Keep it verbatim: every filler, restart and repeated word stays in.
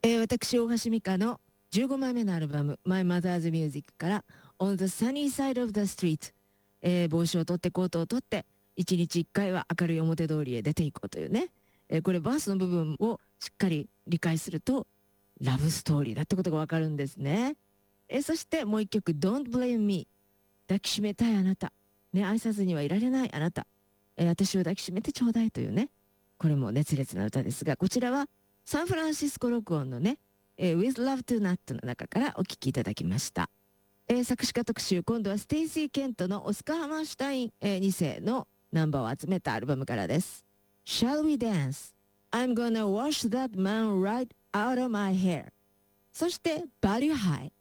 えー、私、大橋美香のじゅうごまいめのアルバム、My Mother's Music から On the Sunny Side of the Street、えー、帽子を取ってコートを取って、一日一回は明るい表通りへ出ていこうというね、えー、これバースの部分をしっかり理解すると、ラブストーリーだってことがわかるんですね。えー、そしてもう一曲、Don't Blame Me、抱きしめたいあなた、ね、愛さずにはいられないあなた、えー、私を抱きしめてちょうだいというね、これも熱烈な歌ですが、こちらはサンフランシスコ録音のね、えー、With Love to Nut の中からお聴きいただきました。えー、作詞家特集、今度はステイシー・ケントのオスカー・ハマーシュタイン、えー、に世のナンバーを集めたアルバムからです。Shall we dance? I'm gonna wash that man right out of my hair. そして、Value High。